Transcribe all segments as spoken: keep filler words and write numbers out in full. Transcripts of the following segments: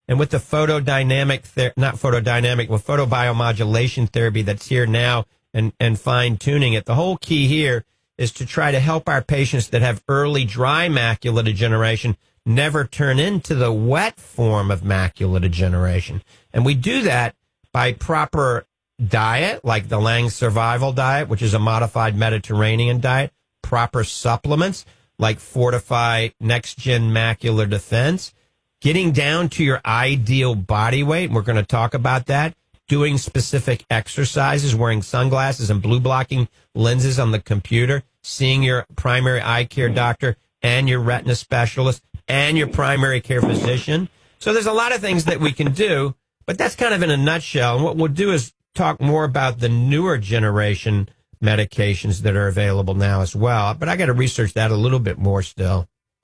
And with the photodynamic, ther- not photodynamic, with photobiomodulation therapy that's here now and, and fine tuning it, the whole key here is to try to help our patients that have early dry macular degeneration never turn into the wet form of macular degeneration. And we do that by proper diet, like the Lang Survival Diet, which is a modified Mediterranean diet, proper supplements like Fortify Next Gen Macular Defense, getting down to your ideal body weight, and we're going to talk about that, doing specific exercises, wearing sunglasses and blue blocking lenses on the computer, seeing your primary eye care doctor and your retina specialist and your primary care physician. So there's a lot of things that we can do, but that's kind of in a nutshell. And what we'll do is talk more about the newer generation medications that are available now as well. But I got to research that a little bit more still.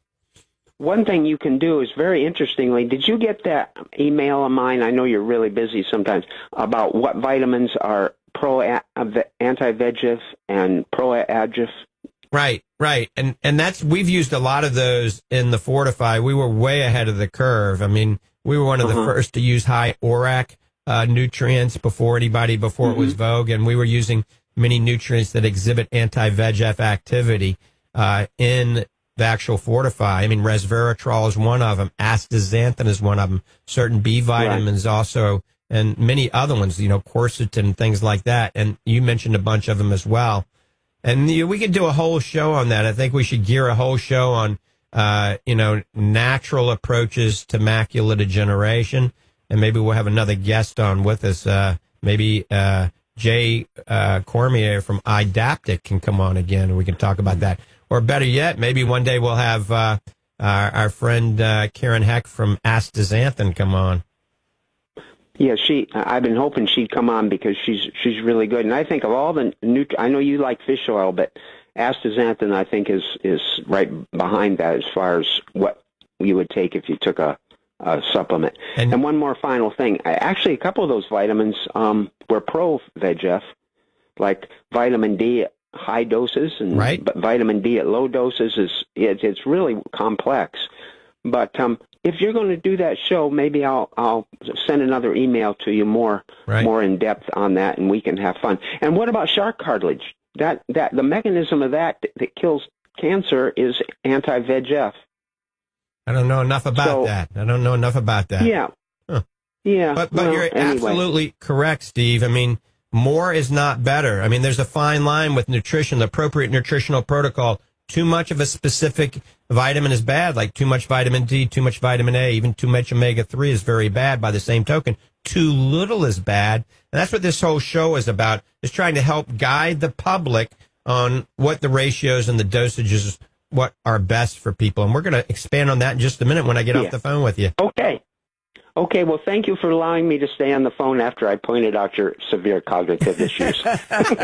One thing you can do is, very interestingly, did you get that email of mine? I know you're really busy sometimes, about what vitamins are pro-anti-V E G F and pro-A G F. Right, right. And and that's, we've used a lot of those in the Fortify. We were way ahead of the curve. I mean, we were one of uh-huh. the first to use high O R A C uh, nutrients before anybody, before mm-hmm. it was vogue. And we were using many nutrients that exhibit anti-V E G F activity uh, in the actual Fortify. I mean, resveratrol is one of them. Astaxanthin is one of them. Certain B vitamins right. also, and many other ones, you know, quercetin, things like that. And you mentioned a bunch of them as well. And you know, we could do a whole show on that. I think we should gear a whole show on, uh, you know, natural approaches to macular degeneration. And maybe we'll have another guest on with us. Uh, maybe uh, Jay uh, Cormier from iDaptic can come on again, and we can talk about that. Or better yet, maybe one day we'll have uh, our, our friend uh, Karen Heck from Astaxanthin come on. Yeah, she. I've been hoping she'd come on because she's she's really good. And I think of all the new, I know you like fish oil, but Astaxanthin I think is is right behind that as far as what you would take if you took a, a supplement. And, and one more final thing. I, actually, a couple of those vitamins um, were pro-V E G F, like vitamin D at high doses, and right. vitamin D at low doses is it, it's really complex. But um, if you're going to do that show, maybe I'll I'll send another email to you more right. more in depth on that, and we can have fun. And what about shark cartilage? That that the mechanism of that that kills cancer is anti-V E G F. I don't know enough about so, that. I don't know enough about that. Yeah, huh. yeah. But but well, you're anyway. absolutely correct, Steve. I mean, more is not better. I mean, there's a fine line with nutrition, the appropriate nutritional protocol. Too much of a specific vitamin is bad, like too much vitamin D, too much vitamin A, even too much omega three is very bad by the same token. Too little is bad. And that's what this whole show is about, is trying to help guide the public on what the ratios and the dosages, what are best for people. And we're going to expand on that in just a minute when I get yeah. off the phone with you. Okay. Okay, well, thank you for allowing me to stay on the phone after I pointed out your severe cognitive issues. All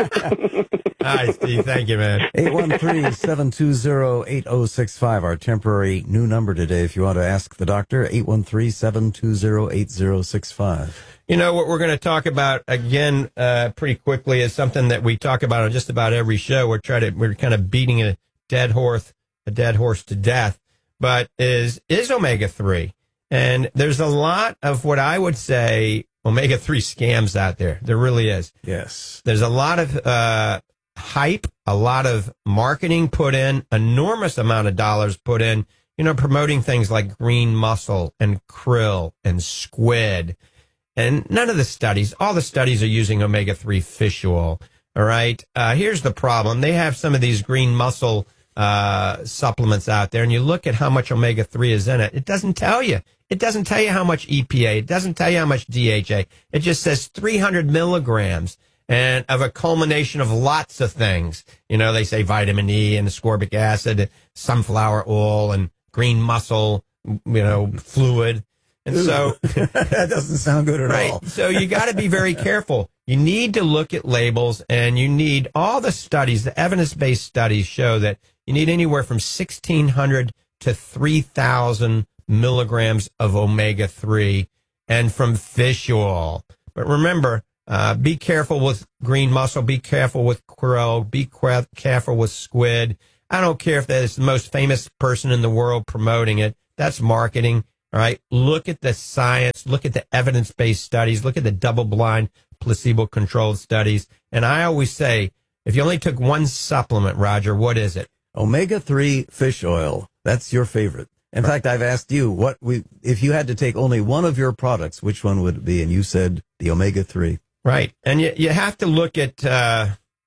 right, Steve. Thank you, man. eight one three, seven two zero, eight zero six five, our temporary new number today. If you want to ask the doctor, eight one three, seven two zero, eight zero six five. You know, what we're going to talk about, again, uh, pretty quickly is something that we talk about on just about every show. We're trying to, we're kind of beating a dead horse, a dead horse to death, but is, is omega three. And there's a lot of what I would say omega three scams out there. There really is. Yes. There's a lot of uh, hype, a lot of marketing put in, enormous amount of dollars put in, you know, promoting things like green mussel and krill and squid. And none of the studies, all the studies are using omega three fish oil. All right. Uh, here's the problem. They have some of these green mussel uh, supplements out there, and you look at how much omega three is in it. It doesn't tell you. It doesn't tell you how much E P A. It doesn't tell you how much D H A. It just says three hundred milligrams and of a culmination of lots of things. You know, they say vitamin E and ascorbic acid, sunflower oil and green mussel, you know, fluid. And Ooh, so that doesn't sound good at right. all. So you got to be very careful. You need to look at labels, and you need all the studies, the evidence-based studies show that you need anywhere from sixteen hundred to three thousand milligrams of omega three and from fish oil. But remember, uh, be careful with green mussel, be careful with krill, be careful with squid. I don't care if that is the most famous person in the world promoting it. That's marketing. All right. Look at the science, look at the evidence-based studies, look at the double-blind placebo-controlled studies. And I always say, if you only took one supplement, Roger, what is it? Omega three fish oil. That's your favorite. In right. fact, I've asked you what we, if you had to take only one of your products, which one would it be? And you said the omega three. Right. And you, you have to look at uh,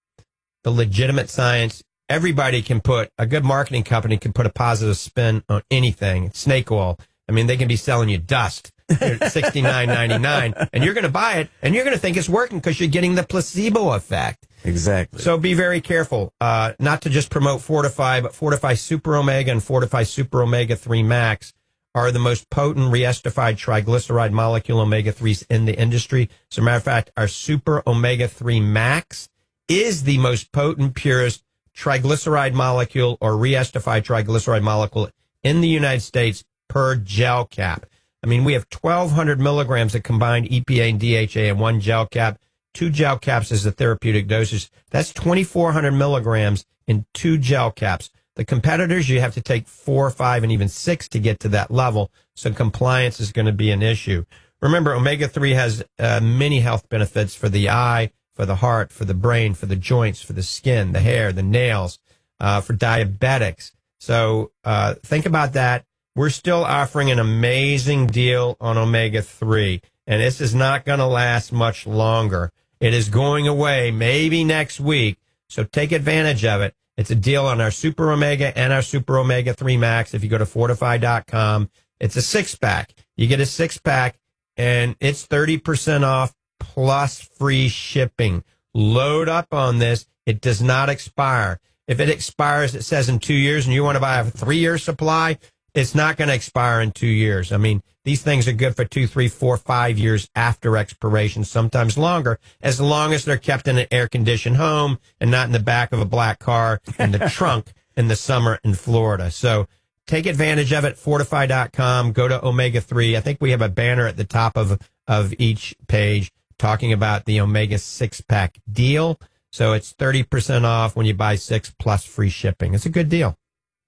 the legitimate science. Everybody can put, a good marketing company can put a positive spin on anything. Snake oil. I mean, they can be selling you dust. sixty-nine ninety-nine, and you're going to buy it, and you're going to think it's working because you're getting the placebo effect. Exactly. So be very careful, uh, not to just promote Fortify, but Fortify Super Omega and Fortify Super Omega three Max are the most potent reestified triglyceride molecule omega threes in the industry. As a matter of fact, our Super Omega three Max is the most potent, purest triglyceride molecule or reestified triglyceride molecule in the United States per gel cap. I mean, we have twelve hundred milligrams of combined E P A and D H A in one gel cap. Two gel caps is the therapeutic dosage. That's twenty-four hundred milligrams in two gel caps. The competitors, you have to take four, five, and even six to get to that level. So compliance is going to be an issue. Remember, omega three has uh, many health benefits for the eye, for the heart, for the brain, for the joints, for the skin, the hair, the nails, uh, for diabetics. So uh, think about that. We're still offering an amazing deal on omega three, and this is not going to last much longer. It is going away maybe next week, so take advantage of it. It's a deal on our Super Omega and our Super Omega three Max. If you go to fortify dot com, it's a six-pack. You get a six-pack, and it's thirty percent off plus free shipping. Load up on this. It does not expire. If it expires, it says in two years, and you want to buy a three-year supply, it's not going to expire in two years. I mean, these things are good for two, three, four, five years after expiration, sometimes longer, as long as they're kept in an air-conditioned home and not in the back of a black car in the trunk in the summer in Florida. So take advantage of it, fortify dot com. Go to omega three. I think we have a banner at the top of, of each page talking about the omega six-pack deal. So it's thirty percent off when you buy six plus free shipping. It's a good deal.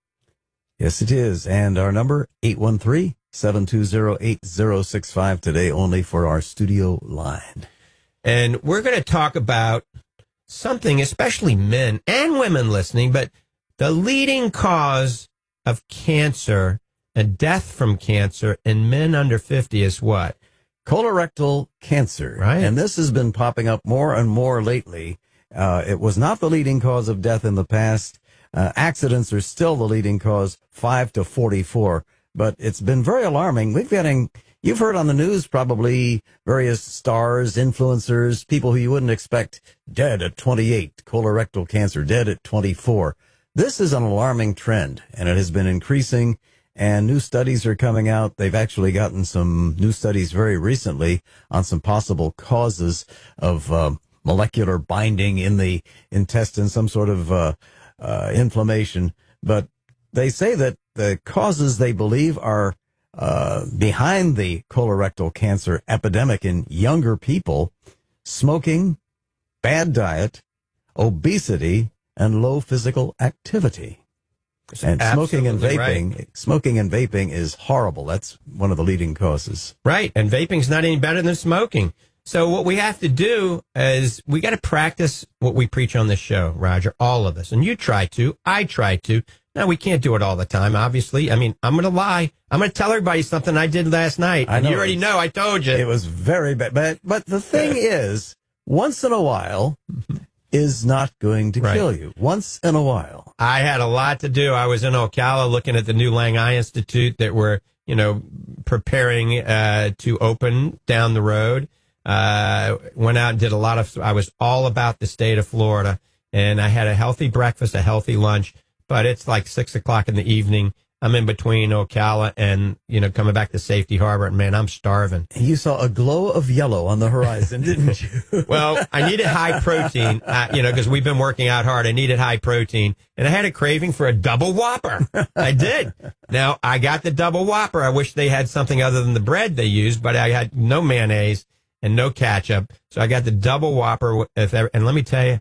Yes, it is. And our number, eight one three, seven two zero, eight zero six five, today only for our studio line. And we're going to talk about something, especially men and women listening, but the leading cause of cancer and death from cancer in men under fifty is what? Colorectal cancer. Right. And this has been popping up more and more lately. Uh, it was not the leading cause of death in the past. Uh, accidents are still the leading cause, five to forty-four, but it's been very alarming. We've getting, you've heard on the news probably various stars, influencers, people who you wouldn't expect dead at twenty-eight, colorectal cancer, dead at twenty-four. This is an alarming trend, and it has been increasing, and new studies are coming out. They've actually gotten some new studies very recently on some possible causes of uh, molecular binding in the intestine, some sort of uh, Uh, inflammation, but they say that the causes they believe are uh, behind the colorectal cancer epidemic in younger people: smoking, bad diet, obesity, and low physical activity. It's and smoking and vaping, right. smoking and vaping is horrible. That's one of the leading causes. Right, and vaping's not any better than smoking. So what we have to do is we got to practice what we preach on this show, Roger, all of us. And you try to. I try to. Now, we can't do it all the time, obviously. I mean, I'm going to lie. I'm going to tell everybody something I did last night. I know. You already know. I told you. It was very bad. But, but the thing is, once in a while is not going to right. kill you. Once in a while. I had a lot to do. I was in Ocala looking at the new Lang Eye Institute that we're, you know, preparing uh, to open down the road. Uh, went out and did a lot of, I was all about the state of Florida, and I had a healthy breakfast, a healthy lunch, but it's like six o'clock in the evening. I'm in between Ocala and, you know, coming back to Safety Harbor, and man, I'm starving. You saw a glow of yellow on the horizon, didn't you? Well, I needed high protein, uh, you know, because we've been working out hard. I needed high protein, and I had a craving for a double Whopper. I did. Now, I got the double Whopper. I wish they had something other than the bread they used, but I had no mayonnaise and no ketchup. So I got the double Whopper. If ever, and let me tell you,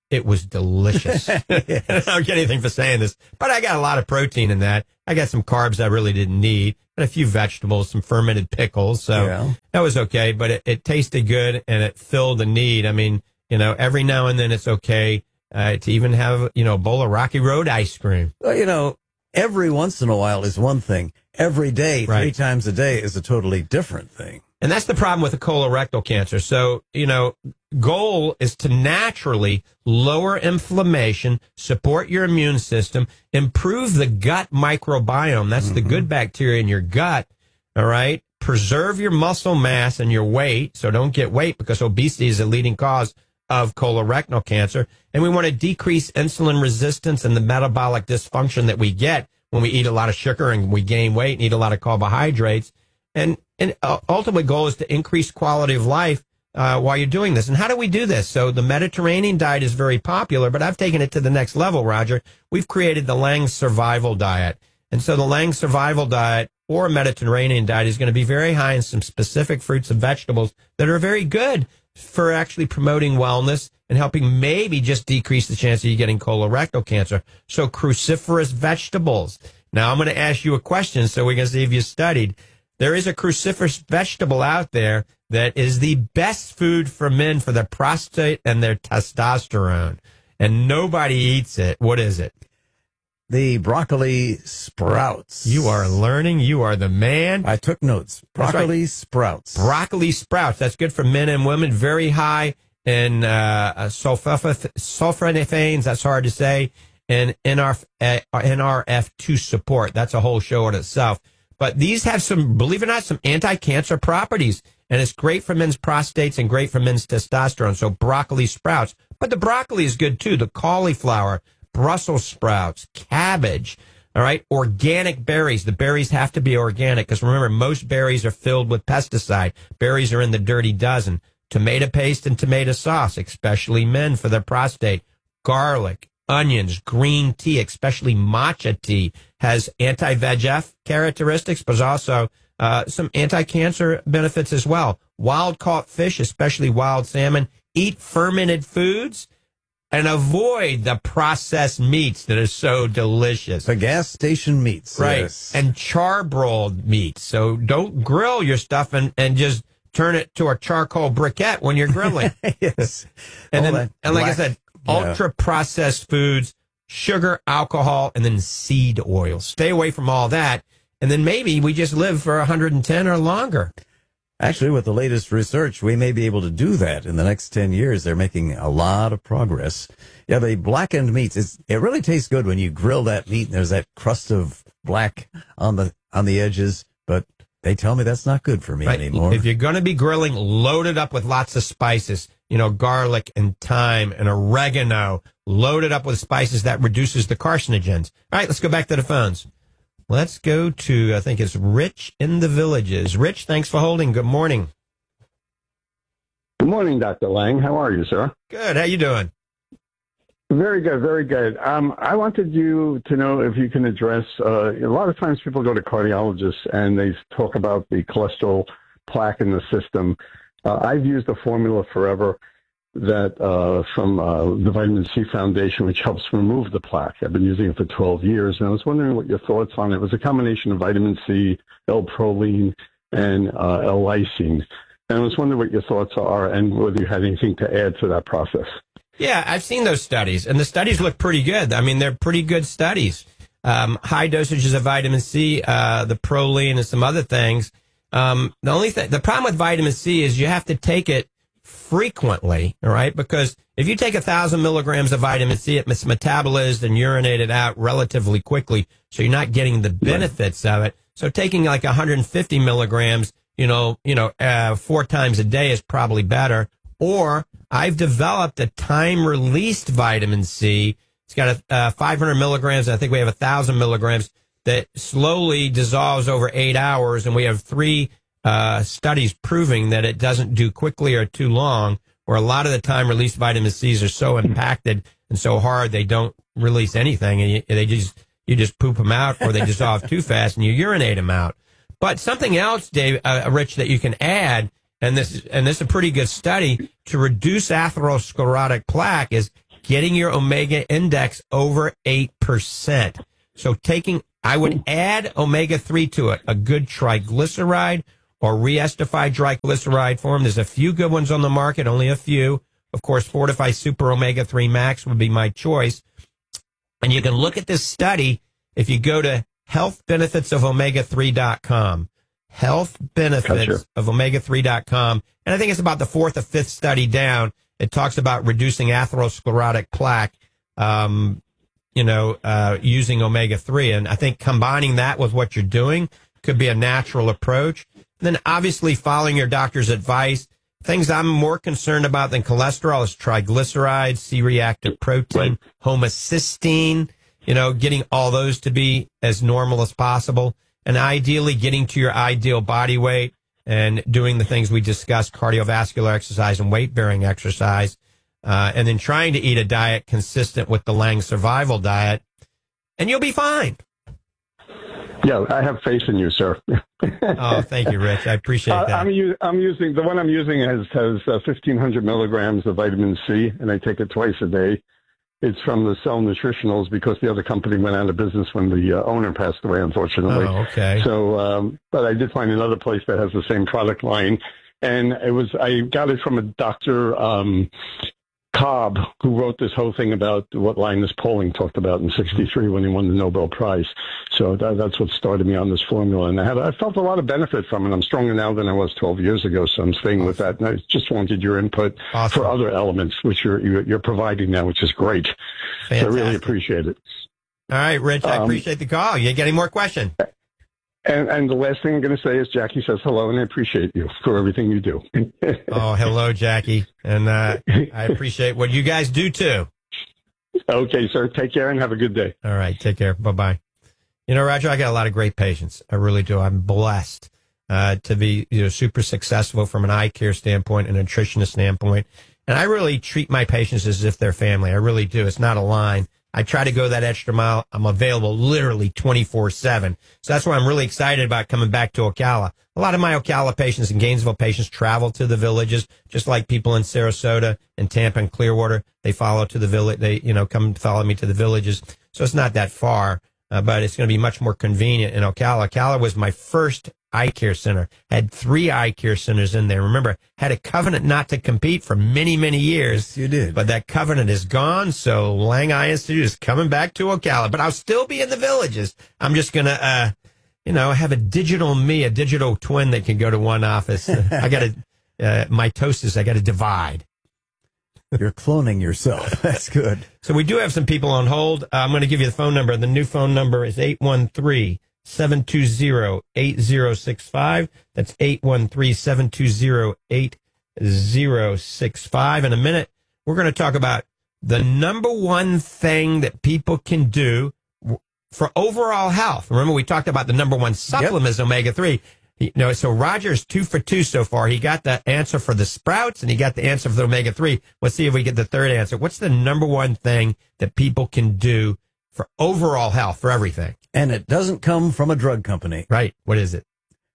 it was delicious. I don't get anything for saying this, but I got a lot of protein in that. I got some carbs I really didn't need, and a few vegetables, some fermented pickles. So yeah. that was okay, but it, it tasted good and it filled the need. I mean, you know, every now and then it's okay uh, to even have, you know, a bowl of Rocky Road ice cream. Well, you know, every once in a while is one thing. Every day, right. three times a day is a totally different thing. And that's the problem with the colorectal cancer. So, you know, goal is to naturally lower inflammation, support your immune system, improve the gut microbiome. That's mm-hmm. the good bacteria in your gut. All right. Preserve your muscle mass and your weight. So don't get weight, because obesity is a leading cause of colorectal cancer. And we want to decrease insulin resistance and the metabolic dysfunction that we get when we eat a lot of sugar and we gain weight and eat a lot of carbohydrates. And and uh, ultimate goal is to increase quality of life uh, while you're doing this. And how do we do this? So the Mediterranean diet is very popular, but I've taken it to the next level, Roger. We've created the Lang Survival Diet. And so the Lang Survival Diet or Mediterranean diet is going to be very high in some specific fruits and vegetables that are very good for actually promoting wellness and helping maybe just decrease the chance of you getting colorectal cancer. So cruciferous vegetables. Now I'm going to ask you a question so we can see if you studied. There is a cruciferous vegetable out there that is the best food for men for their prostate and their testosterone, and nobody eats it. What is it? The broccoli sprouts. You are learning. You are the man. I took notes. Broccoli right. sprouts. Broccoli sprouts. That's good for men and women. Very high in uh, sulforaphane. That's hard to say. And N R F two support. That's a whole show in itself. But these have some, believe it or not, some anti-cancer properties. And it's great for men's prostates and great for men's testosterone. So broccoli sprouts. But the broccoli is good too. The cauliflower, Brussels sprouts, cabbage. All right. Organic berries. The berries have to be organic because remember, most berries are filled with pesticide. Berries are in the dirty dozen. Tomato paste and tomato sauce, especially men for their prostate. Garlic, onions, green tea, especially matcha tea, has anti-V E G F characteristics, but also uh, some anti-cancer benefits as well. Wild-caught fish, especially wild salmon. Eat fermented foods and avoid the processed meats that are so delicious. The gas station meats. Right. Yes. And charbroiled meats. So don't grill your stuff and, and just turn it to a charcoal briquette when you're grilling. Yes. And All then, and like black, I said, yeah. ultra processed foods, sugar, alcohol, and then seed oil. Stay away from all that. And then maybe we just live for one hundred ten or longer. Actually, with the latest research, we may be able to do that in the next ten years. They're making a lot of progress. Yeah, the blackened meats, it's, it really tastes good when you grill that meat and there's that crust of black on the on the edges. But they tell me that's not good for me right. anymore. If you're going to be grilling, load it up with lots of spices. You know, garlic and thyme and oregano. Load it up with spices that reduces the carcinogens. All right, let's go back to the phones. Let's go to, I think it's Rich in the Villages. Rich, thanks for holding. Good morning. Good morning, Doctor Lang. How are you, sir? Good. How you doing? Very good, very good. Um, I wanted you to know if you can address, uh, a lot of times people go to cardiologists and they talk about the cholesterol plaque in the system. Uh, I've used a formula forever that uh, from uh, the Vitamin C Foundation, which helps remove the plaque. I've been using it for twelve years, and I was wondering what your thoughts on it. It was a combination of vitamin C, L-proline, and uh, L-lysine. And I was wondering what your thoughts are and whether you had anything to add to that process. Yeah, I've seen those studies, and the studies look pretty good. I mean, they're pretty good studies. Um, high dosages of vitamin C, uh, the proline, and some other things. Um, the only thing, the problem with vitamin C is you have to take it frequently, all right? Because if you take a thousand milligrams of vitamin C, it's metabolized and urinated out relatively quickly, so you're not getting the benefits of it. So taking like one hundred fifty milligrams, you know, you know, uh, four times a day is probably better. Or I've developed a time-released vitamin C. It's got a uh, five hundred milligrams. I think we have a thousand milligrams that slowly dissolves over eight hours, and we have three uh, studies proving that it doesn't do quickly or too long, where a lot of the time-released vitamin C's are so impacted and so hard they don't release anything, and you, they just you just poop them out, or they dissolve too fast and you urinate them out. But something else, Dave, uh, Rich, that you can add, and this and this is a pretty good study to reduce atherosclerotic plaque, is getting your omega index over eight percent. So taking, I would add omega three to it, a good triglyceride or re-estified triglyceride form. There's a few good ones on the market, only a few. Of course, Fortify Super Omega three Max would be my choice. And you can look at this study if you go to health benefits of omega three dot com. health benefits Gotcha. of omega three dot com. And I think it's about the fourth or fifth study down. It talks about reducing atherosclerotic plaque, um, you know, uh, using omega three. And I think combining that with what you're doing could be a natural approach. And then obviously following your doctor's advice. Things I'm more concerned about than cholesterol is triglycerides, C-reactive protein, homocysteine, you know, getting all those to be as normal as possible. And ideally getting to your ideal body weight and doing the things we discussed, cardiovascular exercise and weight-bearing exercise, uh, and then trying to eat a diet consistent with the Lang survival diet, and you'll be fine. Yeah, I have faith in you, sir. Oh, thank you, Rich. I appreciate Uh, that. I'm, u- I'm using, the one I'm using has, has uh, fifteen hundred milligrams of vitamin C, and I take it twice a day. It's from the Cell Nutritionals because the other company went out of business when the uh, owner passed away, unfortunately. Oh, okay. So, um, but I did find another place that has the same product line, and it was I got it from a Doctor Um, Cobb, who wrote this whole thing about what Linus Pauling talked about in sixty-three when he won the Nobel Prize. So that, that's what started me on this formula, and I had I felt a lot of benefit from it. I'm stronger now than I was twelve years ago, so I'm staying with that. And I just wanted your input Awesome. for other elements, which you're you're, you're providing now, which is great. So I really Fantastic. appreciate it. All right, Rich, I Um, appreciate the call. You get any more questions? And, and the last thing I'm going to say is Jackie says hello, and I appreciate you for everything you do. Oh, hello, Jackie. And uh, I appreciate what you guys do, too. Okay, sir. Take care and have a good day. All right, take care. Bye-bye. You know, Roger, I got a lot of great patients. I really do. I'm blessed uh, to be you know, super successful from an eye care standpoint and a nutritionist standpoint. And I really treat my patients as if they're family. I really do. It's not a line. I try to go that extra mile. I'm available literally twenty-four seven. So that's why I'm really excited about coming back to Ocala. A lot of my Ocala patients and Gainesville patients travel to the villages, just like people in Sarasota and Tampa and Clearwater. They follow to the village. They, you know, come follow me to the villages. So it's not that far, uh, but it's going to be much more convenient in Ocala. Ocala was my first eye care center. Had three eye care centers in there. Remember, had a covenant not to compete for many, many years. Yes, you did. But that covenant is gone, so Lang Eye Institute is coming back to Ocala. But I'll still be in the villages. I'm just going to, uh, you know, have a digital me, a digital twin that can go to one office. I got to, uh, mitosis, I got to divide. You're cloning yourself. That's good. So we do have some people on hold. Uh, I'm going to give you the phone number. The new phone number is eight one three, seven two zero, eight zero six five. That's eight one three, seven two zero, eight zero six five. In a minute, we're going to talk about the number one thing that people can do for overall health. Remember, we talked about the number one supplement is omega three. You know, so Roger's two for two so far. He got the answer for the sprouts and he got the answer for the omega three. Let's see if we get the third answer. What's the number one thing that people can do for overall health, for everything? And it doesn't come from a drug company. Right. What is it?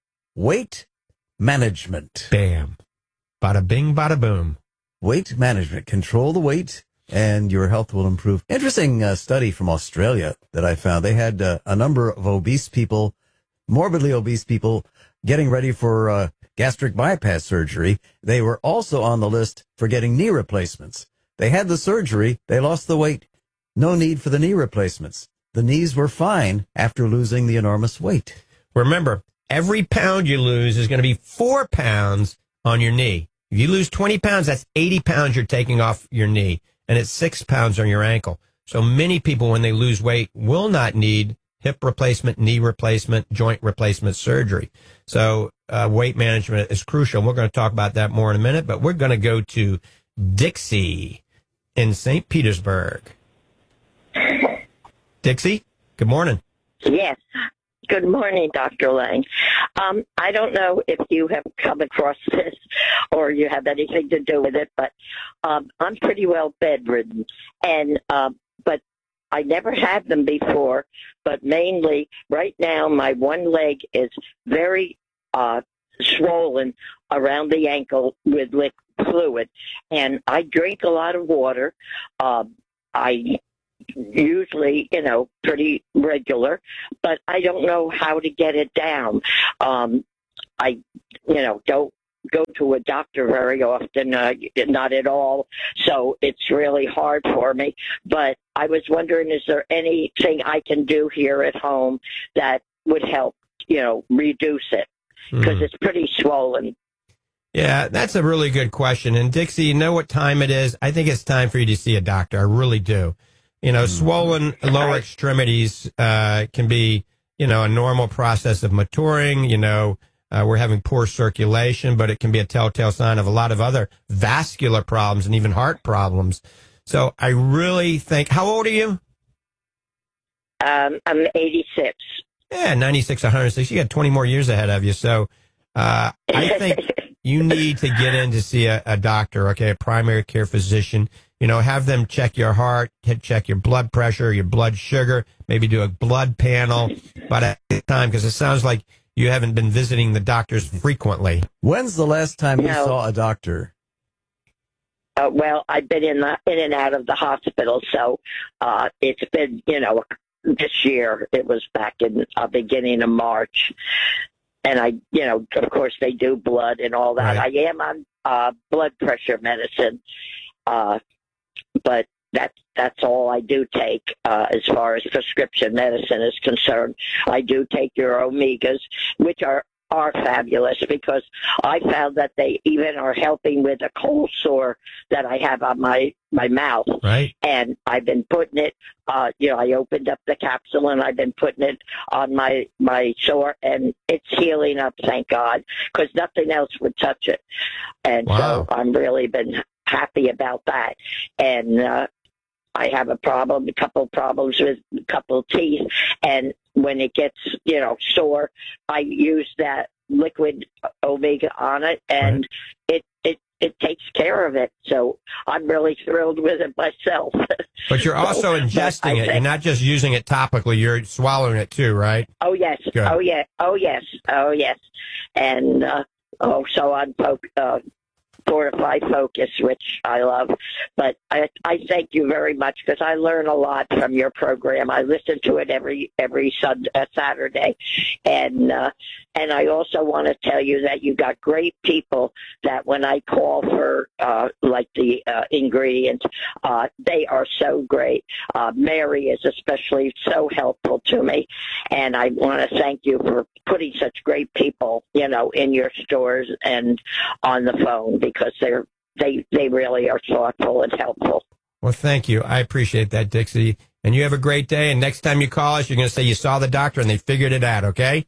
Weight management. Bam. Bada bing, bada boom. Weight management. Control the weight and your health will improve. Interesting uh, study from Australia that I found. They had uh, a number of obese people, morbidly obese people, getting ready for uh, gastric bypass surgery. They were also on the list for getting knee replacements. They had the surgery. They lost the weight. No need for the knee replacements. The knees were fine after losing the enormous weight. Remember, every pound you lose is going to be four pounds on your knee. If you lose twenty pounds, that's eighty pounds you're taking off your knee, and it's six pounds on your ankle. So many people, when they lose weight, will not need hip replacement, knee replacement, joint replacement surgery. So uh, weight management is crucial. We're going to talk about that more in a minute, but we're going to go to Dixie in Saint Petersburg. Dixie, good morning. Yes. Good morning, Doctor Lang. Um, I don't know if you have come across this or you have anything to do with it, but um, I'm pretty well bedridden, and um, but I never had them before. But mainly, right now, my one leg is very uh, swollen around the ankle with liquid fluid. And I drink a lot of water. Uh, I usually, you know, pretty regular, but I don't know how to get it down. Um, I, you know, don't go to a doctor very often, uh, not at all. So it's really hard for me. But I was wondering, is there anything I can do here at home that would help, you know, reduce it? Because mm. it's pretty swollen. Yeah, that's a really good question. And Dixie, you know what time it is? I think it's time for you to see a doctor. I really do. You know, swollen lower extremities uh, can be, you know, a normal process of maturing. You know, uh, we're having poor circulation, but it can be a telltale sign of a lot of other vascular problems and even heart problems. So I really think, how old are you? Um, I'm eighty-six. Yeah, ninety-six, one hundred six. You got twenty more years ahead of you. So uh, I think you need to get in to see a, a doctor, okay, a primary care physician. You know, have them check your heart, check your blood pressure, your blood sugar, maybe do a blood panel. But at the time, because it sounds like you haven't been visiting the doctors frequently. When's the last time you No. saw a doctor? Uh, well, I've been in the, in and out of the hospital, so uh, it's been, you know, this year. It was back in the uh, beginning of March. And I, you know, of course they do blood and all that. Right. I am on uh, blood pressure medicine, uh, but that's that's all I do take uh, as far as prescription medicine is concerned. I do take your omegas, which are are fabulous because I found that they even are helping with a cold sore that I have on my, my mouth. Right. And I've been putting it, uh, you know, I opened up the capsule and I've been putting it on my, my sore and it's healing up, thank God, because nothing else would touch it. And Wow. so I'm really been happy about that. And, uh, I have a problem, a couple problems with a couple teeth, and when it gets, you know, sore, I use that liquid Omega on it, and right. it, it, it takes care of it. So I'm really thrilled with it myself. But you're also so, ingesting it. Think, you're not just using it topically. You're swallowing it too, right? Oh, yes. Good. Oh, yeah. Oh, yes. Oh, yes. And, uh, oh, so I'm, uh, Fortify Focus, which I love. But I, I thank you very much because I learn a lot from your program. I listen to it every every Sunday, uh, Saturday, and uh, and I also want to tell you that you got great people that when I call for uh, like the uh, ingredients, uh, they are so great. Uh, Mary is especially so helpful to me, and I want to thank you for putting such great people, you know, in your stores and on the phone. Because they're they they really are thoughtful and helpful. Well, thank you. I appreciate that, Dixie. And you have a great day. And next time you call us, you're going to say you saw the doctor and they figured it out. Okay.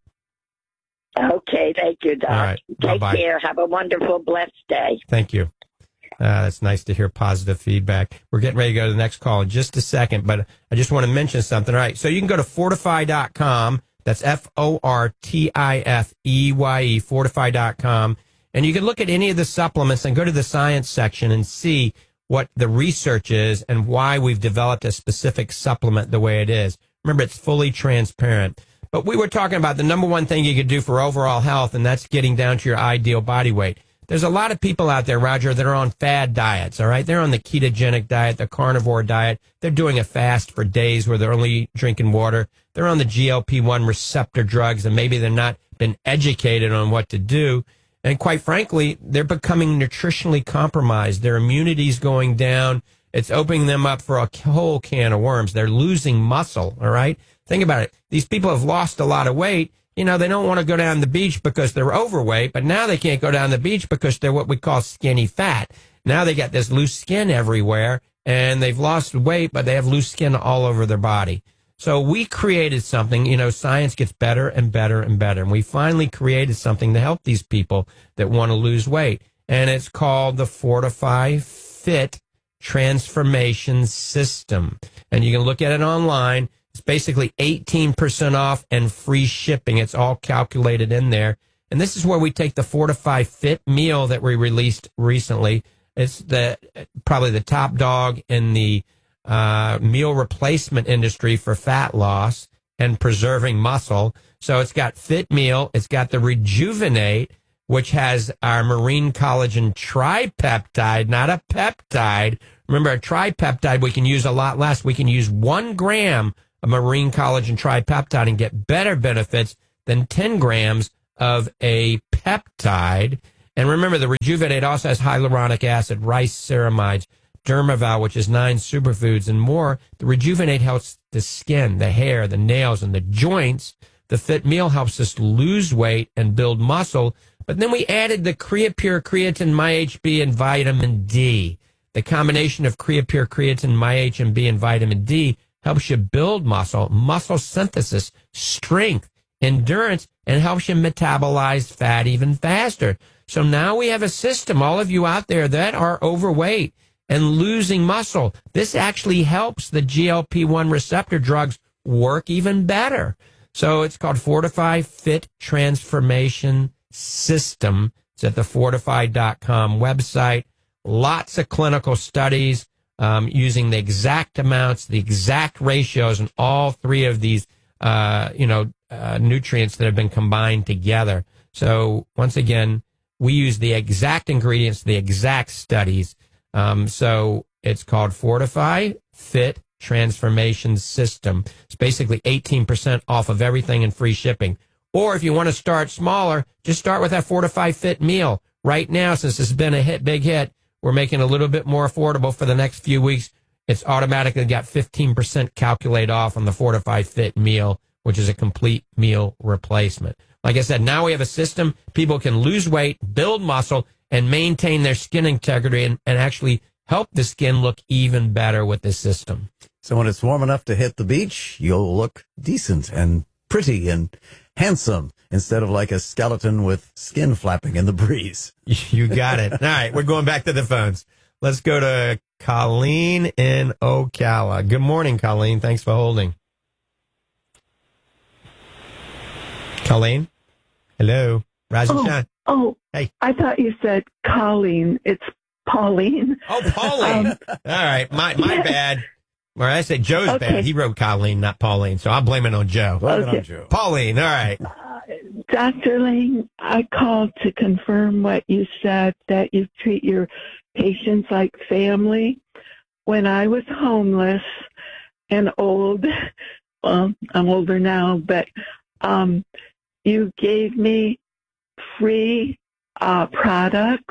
Okay. Thank you, Doc. All right. Take Bye-bye. care. Have a wonderful, blessed day. Thank you. Uh, that's nice to hear positive feedback. We're getting ready to go to the next call in just a second, but I just want to mention something. All right. So you can go to fortify dot com. That's F O R T I F E Y E, fortify dot com. And you can look at any of the supplements and go to the science section and see what the research is and why we've developed a specific supplement the way it is. Remember, it's fully transparent. But we were talking about the number one thing you could do for overall health, and that's getting down to your ideal body weight. There's a lot of people out there, Roger, that are on fad diets, all right? They're on the ketogenic diet, the carnivore diet. They're doing a fast for days where they're only drinking water. They're on the G L P one receptor drugs, and maybe they're not been educated on what to do. And quite frankly, they're becoming nutritionally compromised. Their immunity's going down. It's opening them up for a whole can of worms. They're losing muscle, all right? Think about it. These people have lost a lot of weight. You know, they don't want to go down the beach because they're overweight, but now they can't go down the beach because they're what we call skinny fat. Now they got this loose skin everywhere, and they've lost weight, but they have loose skin all over their body. So we created something, you know, science gets better and better and better. And we finally created something to help these people that want to lose weight. And it's called the Fortify Fit Transformation System. And you can look at it online. It's basically eighteen percent off and free shipping. It's all calculated in there. And this is where we take the Fortify Fit meal that we released recently. It's the probably the top dog in the Uh, meal replacement industry for fat loss and preserving muscle. So it's got Fit Meal, it's got the Rejuvenate, which has our marine collagen tripeptide, not a peptide. Remember, a tripeptide we can use a lot less. We can use one gram of marine collagen tripeptide and get better benefits than ten grams of a peptide. And remember, the Rejuvenate also has hyaluronic acid, rice ceramides, Dermaval, which is nine superfoods, and more. The Rejuvenate helps the skin, the hair, the nails, and the joints. The Fit Meal helps us lose weight and build muscle. But then we added the Creapure Creatine, MyHB, and Vitamin D. The combination of Creapure Creatine, MyHB, and Vitamin D helps you build muscle, muscle synthesis, strength, endurance, and helps you metabolize fat even faster. So now we have a system, all of you out there that are overweight and losing muscle. This actually helps the G L P one receptor drugs work even better. So it's called Fortify Fit Transformation System. It's at the fortify dot com website. Lots of clinical studies um, using the exact amounts, the exact ratios, and all three of these, uh, you know, uh, nutrients that have been combined together. So once again, we use the exact ingredients, the exact studies. Um, so it's called Fortify Fit Transformation System. It's basically eighteen percent off of everything and free shipping. Or if you want to start smaller, just start with that Fortify Fit meal. Right now, since it's been a hit, big hit, we're making it a little bit more affordable for the next few weeks. It's automatically got fifteen percent calculate off on the Fortify Fit meal, which is a complete meal replacement. Like I said, now we have a system. People can lose weight, build muscle, and maintain their skin integrity and, and actually help the skin look even better with this system. So when it's warm enough to hit the beach, you'll look decent and pretty and handsome instead of like a skeleton with skin flapping in the breeze. You got it. All right, we're going back to the phones. Let's go to Colleen in Ocala. Good morning, Colleen. Thanks for holding. Colleen? Hello? Rise and oh, shine. Oh, hey. I thought you said Colleen. It's Pauline. Oh, Pauline. Um, All right, my my yeah. bad. Or I said Joe's okay. bad. He wrote Colleen, not Pauline, so I'll blame it on Joe. Blame okay. it on Joe. Pauline, all right. Uh, Doctor Lang, I called to confirm what you said, that you treat your patients like family. When I was homeless and old, well, I'm older now, but um, you gave me free uh, products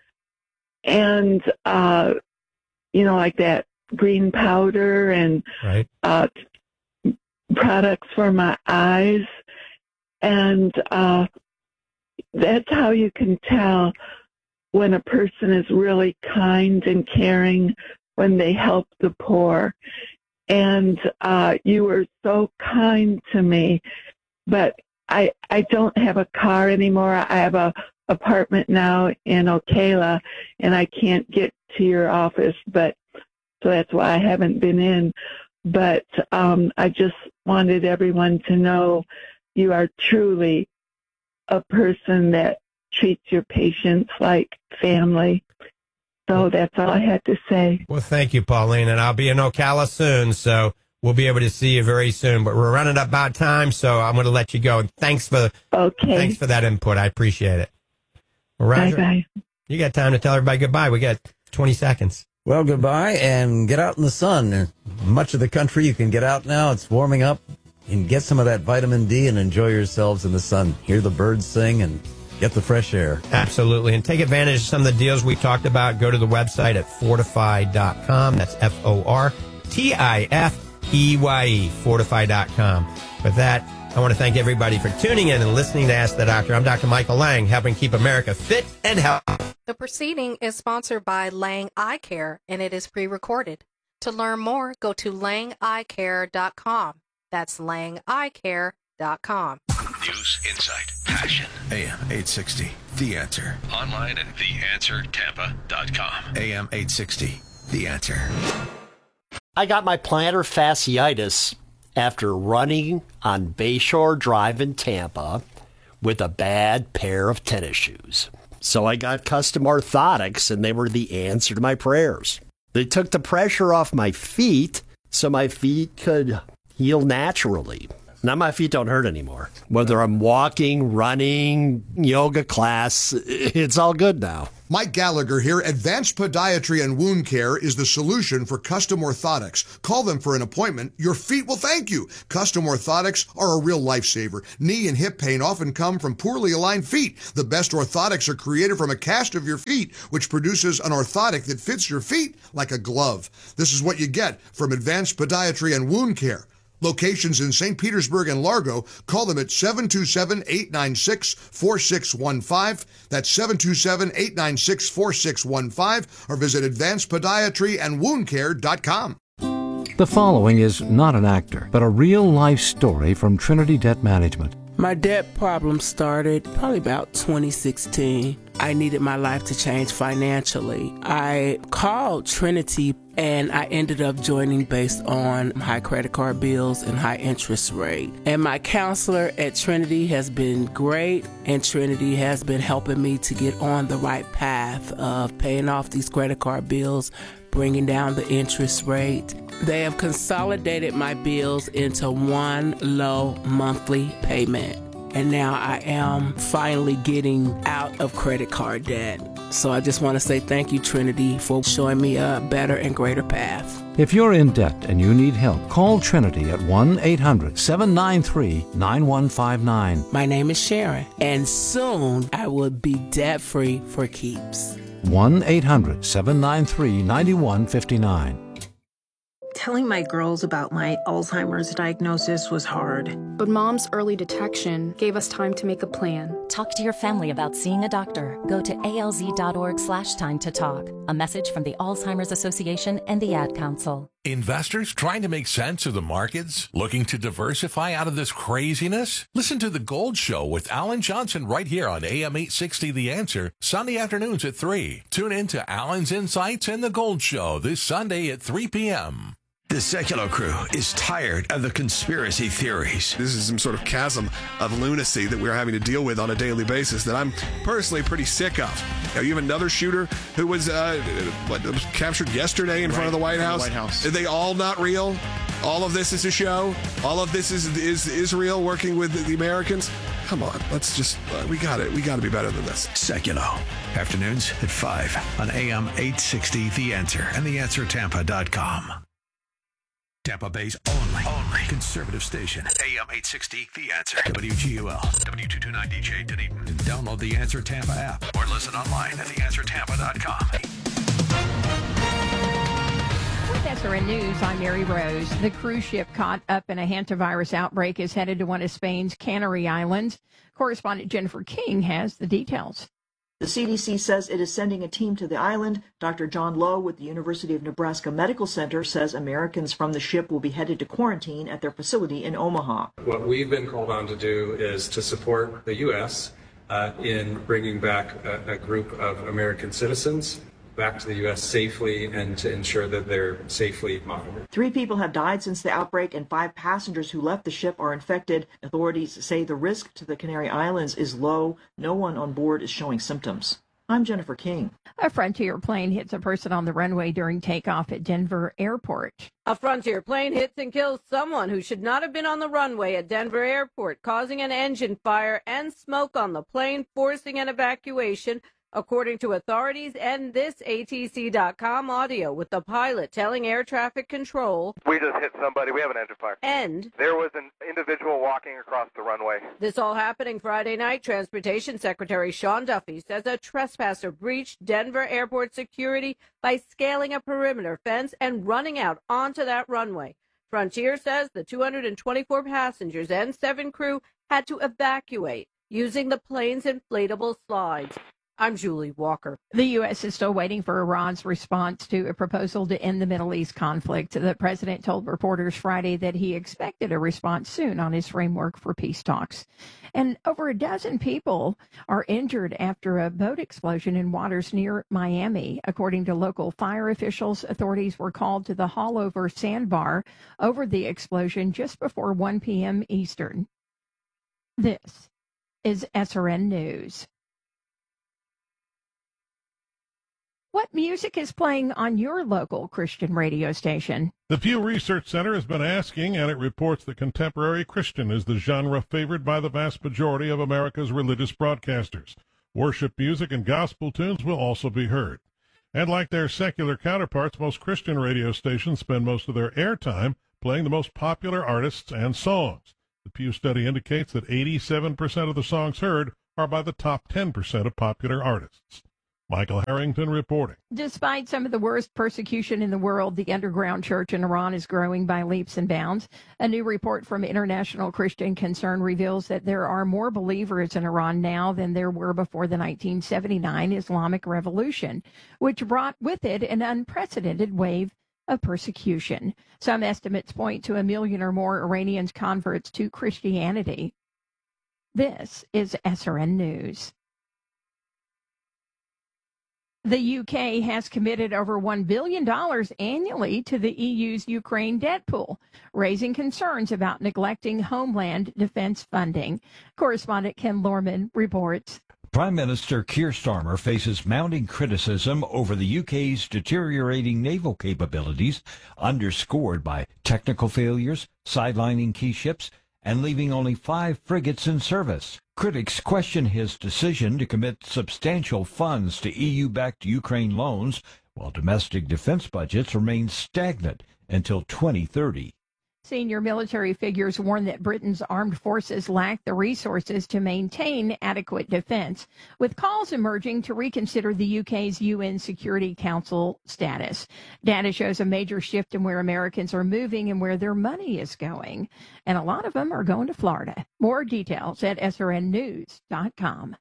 and, uh, you know, like that green powder and right. uh, products for my eyes. And uh, that's how you can tell when a person is really kind and caring, when they help the poor. And uh, you were so kind to me, but I I don't have a car anymore. I have a apartment now in Ocala, and I can't get to your office, but so that's why I haven't been in. But um, I just wanted everyone to know you are truly a person that treats your patients like family. So that's all I had to say. Well, thank you, Pauline, and I'll be in Ocala soon, so we'll be able to see you very soon. But we're running up about time, so I'm going to let you go. And thanks for okay. thanks for that input. I appreciate it. Well, Roger, bye bye. You got time to tell everybody goodbye. We got twenty seconds. Well, goodbye, and get out in the sun. Much of the country you can get out now. It's warming up. And get some of that vitamin D and enjoy yourselves in the sun. Hear the birds sing and get the fresh air. Absolutely. And take advantage of some of the deals we talked about. Go to the website at fortify dot com. That's F O R T I F E Y E, fortify dot com. With that, I want to thank everybody for tuning in and listening to Ask the Doctor. I'm Doctor Michael Lang, helping keep America fit and healthy. The proceeding is sponsored by Lang Eye Care, and it is pre-recorded. To learn more, go to lang eye care dot com. That's lang eye care dot com. News, insight, passion. A M eight sixty, The Answer. Online at the answer tampa dot com. A M eight sixty, The Answer. I got my plantar fasciitis after running on Bayshore Drive in Tampa with a bad pair of tennis shoes. So I got custom orthotics, and they were the answer to my prayers. They took the pressure off my feet so my feet could heal naturally. Now my feet don't hurt anymore. Whether I'm walking, running, yoga class, it's all good now. Mike Gallagher here. Advanced Podiatry and Wound Care is the solution for custom orthotics. Call them for an appointment. Your feet will thank you. Custom orthotics are a real lifesaver. Knee and hip pain often come from poorly aligned feet. The best orthotics are created from a cast of your feet, which produces an orthotic that fits your feet like a glove. This is what you get from Advanced Podiatry and Wound Care. Locations in Saint Petersburg and Largo. Call them at seven two seven, eight nine six, four six one five. That's seven two seven, eight nine six, four six one five, or visit advanced podiatry and wound care dot com. The following is not an actor, but a real-life story from Trinity Debt Management. My debt problem started probably about twenty sixteen. I needed my life to change financially. I called Trinity and I ended up joining based on high credit card bills and high interest rate. And my counselor at Trinity has been great, and Trinity has been helping me to get on the right path of paying off these credit card bills, bringing down the interest rate. They have consolidated my bills into one low monthly payment. And now I am finally getting out of credit card debt. So I just want to say thank you, Trinity, for showing me a better and greater path. If you're in debt and you need help, call Trinity at one eight hundred, seven nine three, nine one five nine. My name is Sharon, and soon I will be debt-free for keeps. one eight hundred, seven nine three, nine one five nine. Telling my girls about my Alzheimer's diagnosis was hard. But Mom's early detection gave us time to make a plan. Talk to your family about seeing a doctor. Go to alz.org slash time to talk. A message from the Alzheimer's Association and the Ad Council. Investors trying to make sense of the markets? Looking to diversify out of this craziness? Listen to The Gold Show with Alan Johnson right here on A M eight sixty The Answer, Sunday afternoons at three. Tune in to Alan's Insights and The Gold Show this Sunday at three p.m. The Secular Crew is tired of the conspiracy theories. This is some sort of chasm of lunacy that we're having to deal with on a daily basis that I'm personally pretty sick of. Now, you have another shooter who was, uh, what, was captured yesterday in right, front of the White House. The White House. Are they all not real? All of this is a show? All of this is is Israel working with the Americans? Come on, let's just, uh, we got it. We got to be better than this. Secular. Afternoons at five on A M eight sixty The Answer and the answer tampa dot com. Tampa Bay's only, only conservative station. A M eight sixty, The Answer. W G U L, W two twenty-nine D J Dunedin. And download the Answer Tampa app or listen online at the answer tampa dot com. With S R N News, I'm Mary Rose. The cruise ship caught up in a hantavirus outbreak is headed to one of Spain's Canary Islands. Correspondent Jennifer King has the details. The C D C says it is sending a team to the island. Doctor John Lowe with the University of Nebraska Medical Center says Americans from the ship will be headed to quarantine at their facility in Omaha. What we've been called on to do is to support the U S uh, in bringing back a, a group of American citizens back to the U S safely and to ensure that they're safely monitored. Three people have died since the outbreak and five passengers who left the ship are infected. Authorities say the risk to the Canary Islands is low. No one on board is showing symptoms. I'm Jennifer King. A Frontier plane hits a person on the runway during takeoff at Denver Airport. A Frontier plane hits and kills someone who should not have been on the runway at Denver Airport, causing an engine fire and smoke on the plane, forcing an evacuation, according to authorities and this A T C dot com audio, with the pilot telling air traffic control, "We just hit somebody. We have an engine fire." And there was an individual walking across the runway. This all happening Friday night. Transportation Secretary Sean Duffy says a trespasser breached Denver Airport security by scaling a perimeter fence and running out onto that runway. Frontier says the two hundred twenty-four passengers and seven crew had to evacuate using the plane's inflatable slides. I'm Julie Walker. The U S is still waiting for Iran's response to a proposal to end the Middle East conflict. The president told reporters Friday that he expected a response soon on his framework for peace talks. And over a dozen people are injured after a boat explosion in waters near Miami. According to local fire officials, authorities were called to the Hallover Sandbar over the explosion just before one p.m. Eastern. This is S R N News. What music is playing on your local Christian radio station? The Pew Research Center has been asking, and it reports that contemporary Christian is the genre favored by the vast majority of America's religious broadcasters. Worship music and gospel tunes will also be heard. And like their secular counterparts, most Christian radio stations spend most of their airtime playing the most popular artists and songs. The Pew study indicates that eighty-seven percent of the songs heard are by the top ten percent of popular artists. Michael Harrington reporting. Despite some of the worst persecution in the world, the underground church in Iran is growing by leaps and bounds. A new report from International Christian Concern reveals that there are more believers in Iran now than there were before the nineteen seventy-nine Islamic Revolution, which brought with it an unprecedented wave of persecution. Some estimates point to a million or more Iranians converts to Christianity. This is S R N News. The U K has committed over one billion dollars annually to the E U's Ukraine debt pool, raising concerns about neglecting homeland defense funding. Correspondent Ken Lorman reports. Prime Minister Keir Starmer faces mounting criticism over the U K's deteriorating naval capabilities, underscored by technical failures, sidelining key ships, and leaving only five frigates in service. Critics question his decision to commit substantial funds to E U-backed Ukraine loans, while domestic defense budgets remain stagnant until twenty thirty. Senior military figures warn that Britain's armed forces lack the resources to maintain adequate defense, with calls emerging to reconsider the U K's U N Security Council status. Data shows a major shift in where Americans are moving and where their money is going, and a lot of them are going to Florida. More details at S R N news dot com.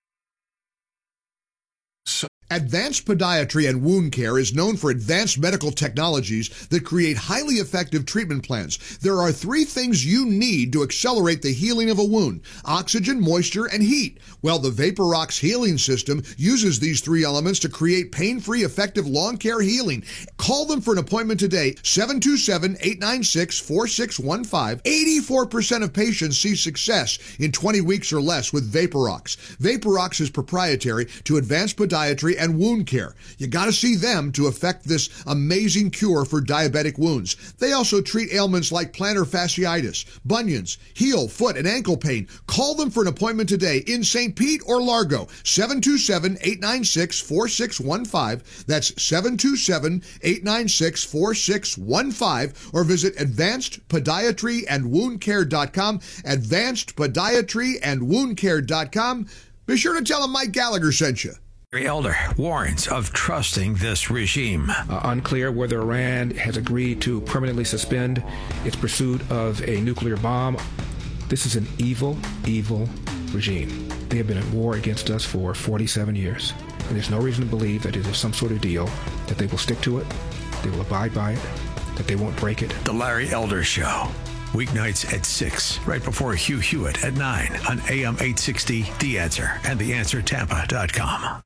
Advanced Podiatry and Wound Care is known for advanced medical technologies that create highly effective treatment plans. There are three things you need to accelerate the healing of a wound: oxygen, moisture, and heat. Well, the VaporRox healing system uses these three elements to create pain-free, effective lawn care healing. Call them for an appointment today, seven two seven, eight nine six, four six one five. eighty-four percent of patients see success in twenty weeks or less with VaporRox. VaporRox is proprietary to Advanced Podiatry and Wound Care. You got to see them to effect this amazing cure for diabetic wounds. They also treat ailments like plantar fasciitis, bunions, heel, foot, and ankle pain. Call them for an appointment today in Saint Pete or Largo, seven two seven, eight nine six, four six one five. That's seven two seven, eight nine six, four six one five, or visit advanced podiatry and wound care dot com, advanced podiatry and wound care dot com. Be sure to tell them Mike Gallagher sent you. Elder warns of trusting this regime. Uh, unclear whether Iran has agreed to permanently suspend its pursuit of a nuclear bomb. This is an evil, evil regime. They have been at war against us for forty-seven years. And there's no reason to believe that it is some sort of deal, that they will stick to it, they will abide by it, that they won't break it. The Larry Elder Show. Weeknights at six, right before Hugh Hewitt at nine on A M eight sixty, The Answer, and the answer tampa dot com.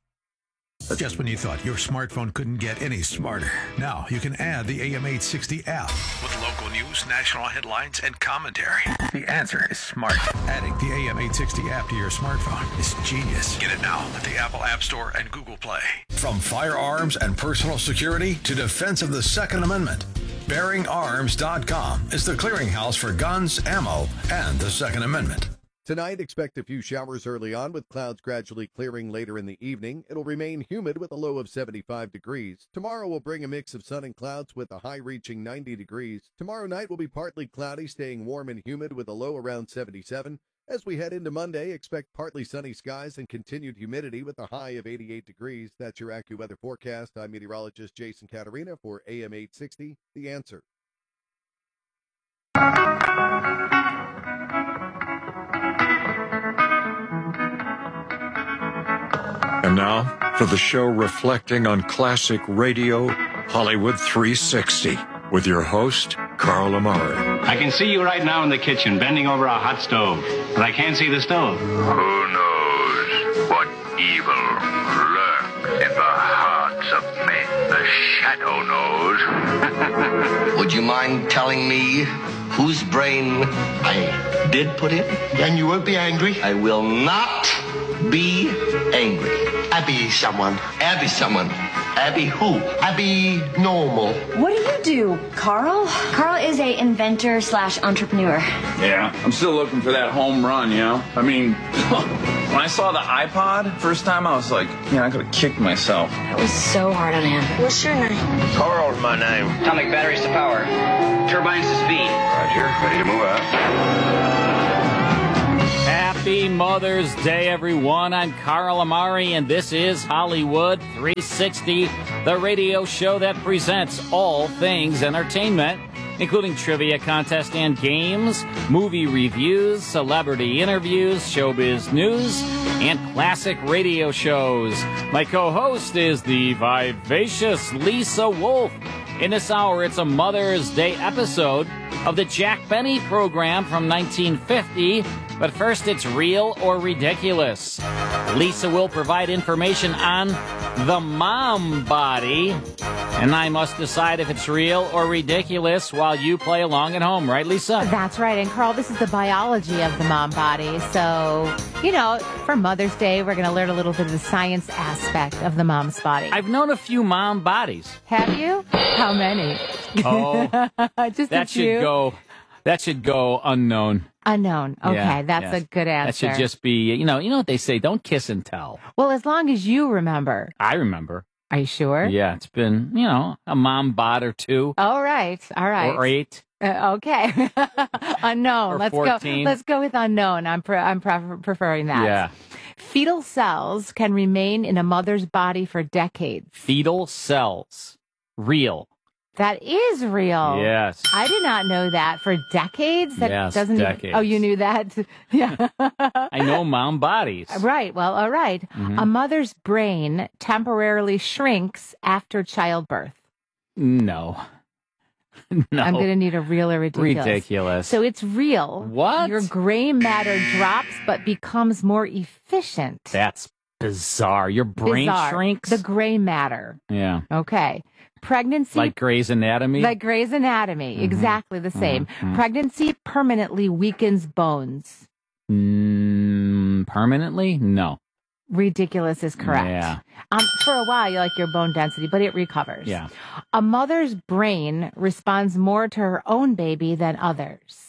Just when you thought your smartphone couldn't get any smarter, now you can add the A M eight sixty app with local news, national headlines, and commentary. The Answer is smart. Adding the A M eight sixty app to your smartphone is genius. Get it now at the Apple App Store and Google Play. From firearms and personal security to defense of the Second Amendment, bearing arms dot com is the clearinghouse for guns, ammo, and the Second Amendment. Tonight, expect a few showers early on with clouds gradually clearing later in the evening. It'll remain humid with a low of seventy-five degrees. Tomorrow will bring a mix of sun and clouds with a high reaching ninety degrees. Tomorrow night will be partly cloudy, staying warm and humid with a low around seventy-seven. As we head into Monday, expect partly sunny skies and continued humidity with a high of eighty-eight degrees. That's your AccuWeather forecast. I'm meteorologist Jason Caterina for A M eight sixty, The Answer. And now, for the show reflecting on classic radio, Hollywood three sixty, with your host, Carl Amari. I can see you right now in the kitchen, bending over a hot stove, but I can't see the stove. Who knows what evil lurks in the hearts of men? The shadow knows. Would you mind telling me whose brain I did put in? Then you won't be angry? I will not be angry. Abby someone. Abby someone. Abby who? Abby normal. What do you do, Carl? Carl is a inventor slash entrepreneur. Yeah, I'm still looking for that home run, you know? I mean, when I saw the iPod first time, I was like, man, I could have kicked myself. That was so hard on him. What's your name? Carl's my name. Atomic batteries to power. Turbines to speed. Roger, ready to move out. Happy Mother's Day, everyone. I'm Carl Amari, and this is Hollywood three sixty, the radio show that presents all things entertainment, including trivia contests and games, movie reviews, celebrity interviews, showbiz news, and classic radio shows. My co-host is the vivacious Lisa Wolf. In this hour, it's a Mother's Day episode of the Jack Benny program from nineteen fifty. But first, it's Real or Ridiculous. Lisa will provide information on the mom body, and I must decide if it's real or ridiculous while you play along at home. Right, Lisa? That's right. And, Carl, this is the biology of the mom body. So, you know, for Mother's Day, we're going to learn a little bit of the science aspect of the mom's body. I've known a few mom bodies. Have you? How many? Oh, just that a few? should go. That should go unknown. Unknown. Okay, Yeah, that's yes. a good answer. That should just be, you know, you know what they say, don't kiss and tell. Well, as long as you remember. I remember. Are you sure? Yeah, it's been, you know, a mom bod or two. All right. All right. Or eight. Uh, okay. Unknown. Or Let's fourteen. go. Let's go with unknown. I'm pre- I'm pre- preferring that. Yeah. Fetal cells can remain in a mother's body for decades. Fetal cells. Real. That is real. Yes. I did not know that. For decades? That Yes, doesn't decades. Even, oh, you knew that? Yeah. I know mom bodies. Right. Well, all right. Mhm. A mother's brain temporarily shrinks after childbirth. No. No. I'm going to need a real or ridiculous. Ridiculous. So it's real. What? Your gray matter drops but becomes more efficient. That's bizarre. Your brain Bizarre. shrinks? The gray matter. Yeah. Okay. Pregnancy. Like Grey's Anatomy? Like Grey's Anatomy. Mhm. Exactly the same. Mhm. Pregnancy permanently weakens bones. Mm, permanently? No. Ridiculous is correct. Yeah. Um, for a while, you like your bone density, but it recovers. Yeah. A mother's brain responds more to her own baby than others.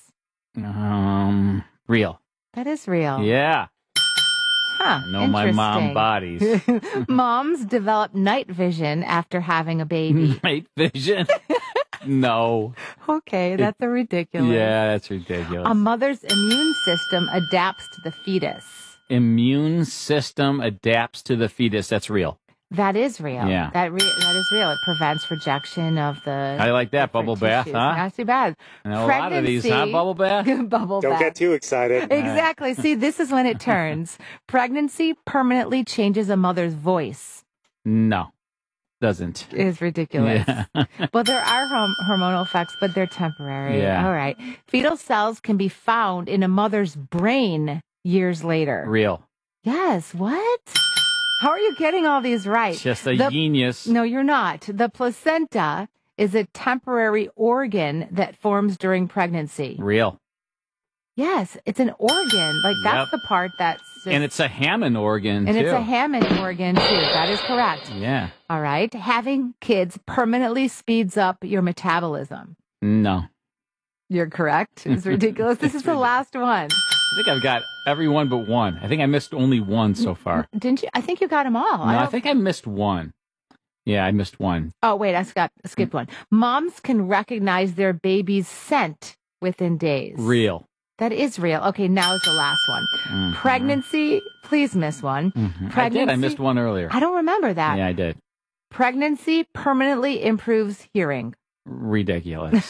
Um, real. That is real. Yeah. Huh. I know my mom interesting. bodies. Moms develop night vision after having a baby. Night vision? No. Okay, that's a ridiculous. Yeah, that's ridiculous. A mother's immune system adapts to the fetus. Immune system adapts to the fetus. That's real. That is real. Yeah. That re- that is real. It prevents rejection of the. I like that. Bubble bath, tissues. huh? Not too bad. I know a lot of these, huh? Pregnancy- Bubble bath? Bubble Don't bath. get too excited. Exactly. See, this is when it turns. Pregnancy permanently changes a mother's voice. No. Doesn't. Is ridiculous. Yeah. Well, there are hom- hormonal effects, but they're temporary. Yeah. All right. Fetal cells can be found in a mother's brain years later. Real. Yes. What? How are you getting all these right? Just a The- genius. No, you're not. The placenta is a temporary organ that forms during pregnancy. Real. Yes, it's an organ. Like, that's Yep. the part that's just, And it's a Hammond organ, and too. it's a Hammond organ, too. That is correct. Yeah. All right. Having kids permanently speeds up your metabolism. No. You're correct. It's ridiculous. This is the last one. I think I've got every one but one. I think I missed only one so far. Didn't you? I think you got them all. No, I I don't- think I missed one. Yeah, I missed one. Oh, wait, I skipped, skipped one. Moms can recognize their baby's scent within days. Real. That is real. Okay, now is the last one. Mhm. Pregnancy, please miss one. Mhm. I Pregnancy, did. I missed one earlier. I don't remember that. Yeah, I did. Pregnancy permanently improves hearing. Ridiculous.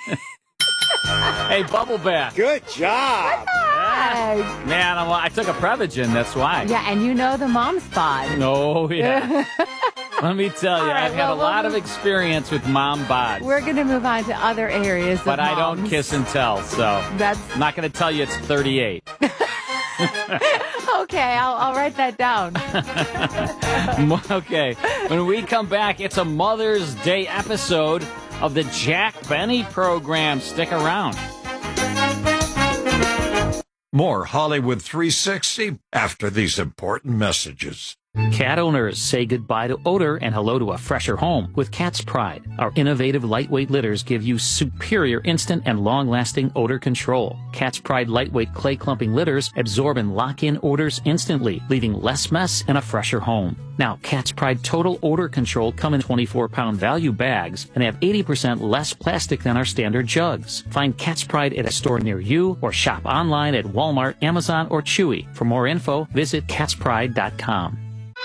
Hey, bubble bath. Good job. Yes. Man, I'm, I took a Prevagen. That's why. Yeah, and you know the mom spot. Oh, yeah. Let me tell you, All right, I've had well, a lot we'll of experience with mom bods. We're going to move on to other areas But of I don't moms. kiss and tell, so That's I'm not going to tell you it's thirty-eight. okay. I'll, I'll write that down. Okay. When we come back, it's a Mother's Day episode of the Jack Benny program. Stick around. More Hollywood three sixty after these important messages. Cat owners, say goodbye to odor and hello to a fresher home with Cat's Pride. Our innovative lightweight litters give you superior instant and long-lasting odor control. Cat's Pride lightweight clay clumping litters absorb and lock in odors instantly, leaving less mess and a fresher home. Now, Cat's Pride Total Odor Control come in twenty-four pound value bags and have eighty percent less plastic than our standard jugs. Find Cat's Pride at a store near you or shop online at Walmart, Amazon, or Chewy. For more info, visit cats pride dot com.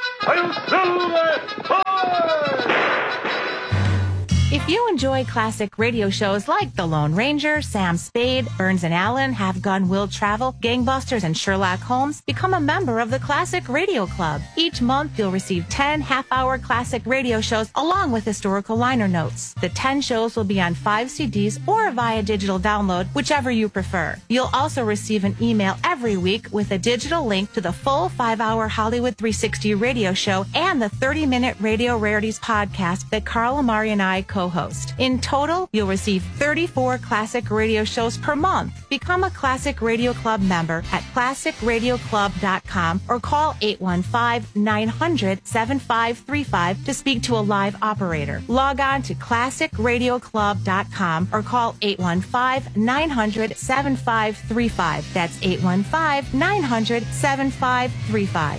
If you enjoy classic radio shows like The Lone Ranger, Sam Spade, Burns and Allen, Have Gun Will Travel, Gangbusters, and Sherlock Holmes, become a member of the Classic Radio Club. Each month, you'll receive ten half-hour classic radio shows along with historical liner notes. The ten shows will be on five C Ds or via digital download, whichever you prefer. You'll also receive an email every week with a digital link to the full five-hour Hollywood three sixty radio show and the thirty-minute Radio Rarities podcast that Carl Amari and I co co-host. In total, you'll receive thirty-four classic radio shows per month. Become a Classic Radio Club member at classic radio club dot com or call eight one five, nine hundred, seven five three five to speak to a live operator. Log on to classic radio club dot com or call eight one five, nine hundred, seven five three five. That's eight one five, nine hundred, seven five three five.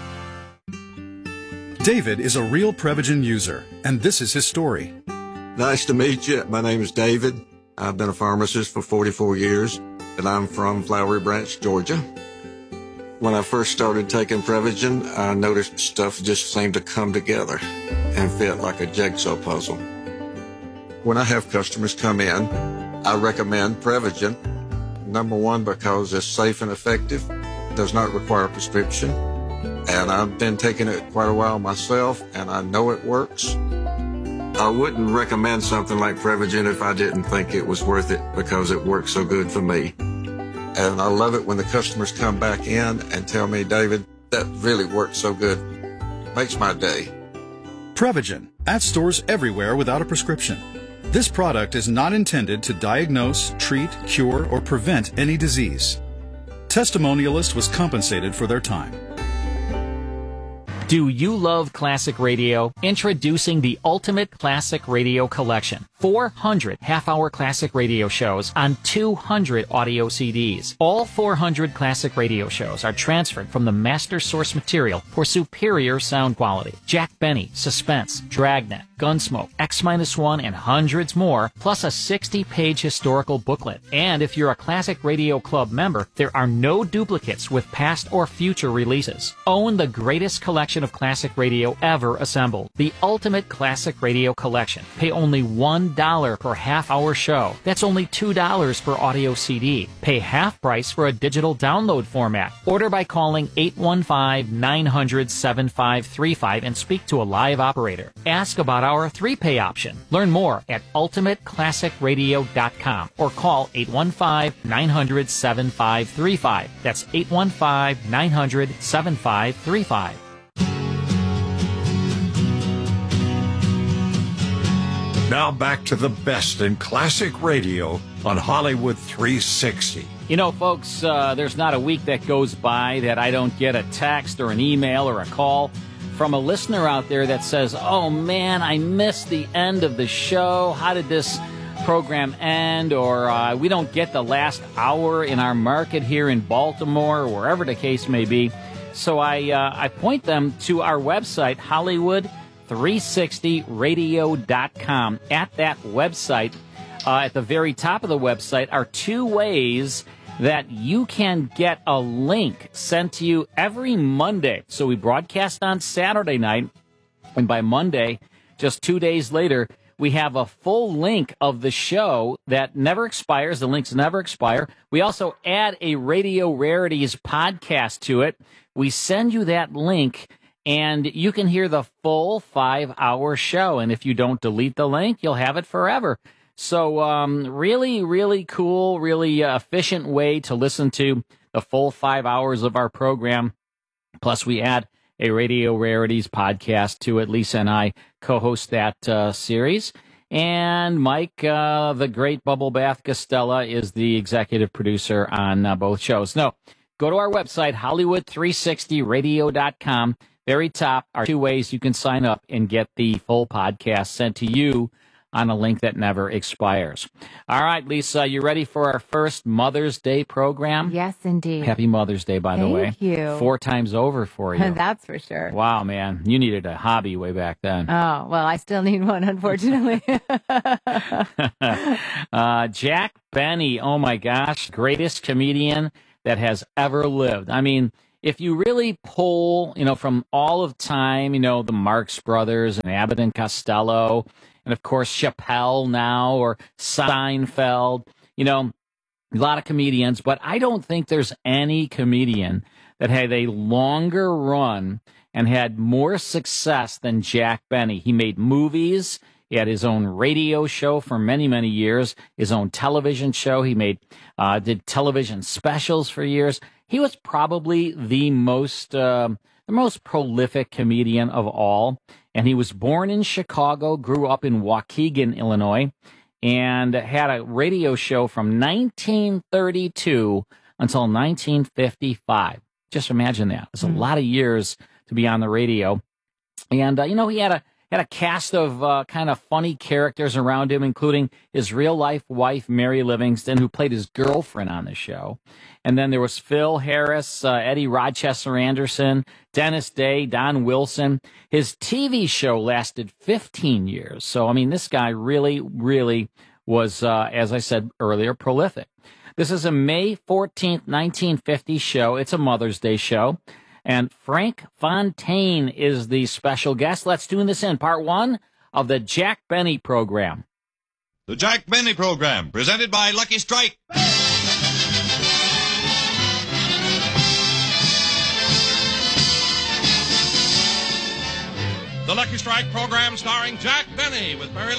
David is a real Prevagen user, and this is his story. Nice to meet you. My name is David. I've been a pharmacist for forty-four years, and I'm from Flowery Branch, Georgia. When I first started taking Prevagen, I noticed stuff just seemed to come together and fit like a jigsaw puzzle. When I have customers come in, I recommend Prevagen. Number one, because it's safe and effective, does not require a prescription, and I've been taking it quite a while myself, and I know it works. I wouldn't recommend something like Prevagen if I didn't think it was worth it because it works so good for me. And I love it when the customers come back in and tell me, David, that really works so good. Makes my day. Prevagen, at stores everywhere without a prescription. This product is not intended to diagnose, treat, cure, or prevent any disease. Testimonialist was compensated for their time. Do you love classic radio? Introducing the Ultimate Classic Radio Collection. four hundred half-hour classic radio shows on two hundred audio C Ds. All four hundred classic radio shows are transferred from the master source material for superior sound quality. Jack Benny, Suspense, Dragnet, Gunsmoke, X one, and hundreds more, plus a sixty-page historical booklet. And if you're a Classic Radio Club member, there are no duplicates with past or future releases. Own the greatest collection of classic radio ever assembled. The Ultimate Classic Radio Collection. Pay only one dollar per half-hour show. That's only two dollars per audio C D. Pay half price for a digital download format. Order by calling eight one five, nine hundred, seven five three five and speak to a live operator. Ask about our three-pay option. Learn more at ultimate classic radio dot com or call eight one five, nine hundred, seven five three five. That's eight one five, nine hundred, seven five three five. Now back to the best in classic radio on Hollywood three sixty. You know, folks, uh, there's not a week that goes by that I don't get a text or an email or a call from a listener out there that says, oh, man, I missed the end of the show. How did this program end? Or uh, we don't get the last hour in our market here in Baltimore or wherever the case may be. So I, uh, I point them to our website, Hollywood three sixty radio dot com. At that website, uh, at the very top of the website, are two ways that you can get a link sent to you every Monday. So we broadcast on Saturday night, and by Monday, just two days later, we have a full link of the show that never expires. The links never expire. We also add a Radio Rarities podcast to it. We send you that link, and you can hear the full five-hour show. And if you don't delete the link, you'll have it forever. So um, really, really cool, really uh, efficient way to listen to the full five hours of our program. Plus, we add a Radio Rarities podcast to it. Lisa and I co-host that uh, series. And Mike, uh, the great Bubble Bath Costello, is the executive producer on uh, both shows. No, go to our website, Hollywood three sixty radio dot com. very top are two ways you can sign up and get the full podcast sent to you on a link that never expires. All right, Lisa, you ready for our first Mother's Day program? Yes, indeed. Happy Mother's Day, by the way. Thank you. Four times over for you. That's for sure. Wow, man. You needed a hobby way back then. Oh, well, I still need one, unfortunately. uh, Jack Benny, oh my gosh, greatest comedian that has ever lived. I mean, if you really pull, you know, from all of time, you know, the Marx Brothers and Abbott and Costello, and of course Chappelle now, or Seinfeld, you know, a lot of comedians, but I don't think there's any comedian that had a longer run and had more success than Jack Benny. He made movies. He had his own radio show for many, many years, his own television show. He made, uh, did television specials for years. He was probably the most, uh, the most prolific comedian of all. And he was born in Chicago, grew up in Waukegan, Illinois, and had a radio show from nineteen thirty-two until nineteen fifty-five. Just imagine that. It's a mm. lot of years to be on the radio. And, uh, you know, he had a, had a cast of uh, kind of funny characters around him, including his real-life wife, Mary Livingston, who played his girlfriend on the show. And then there was Phil Harris, uh, Eddie Rochester Anderson, Dennis Day, Don Wilson. His T V show lasted fifteen years. So, I mean, this guy really, really was, uh, as I said earlier, prolific. This is a May fourteenth, nineteen fifty show. It's a Mother's Day show. And Frank Fontaine is the special guest. Let's tune this in. Part one of the Jack Benny program. The Jack Benny program, presented by Lucky Strike. The Lucky Strike program starring Jack Benny with Mary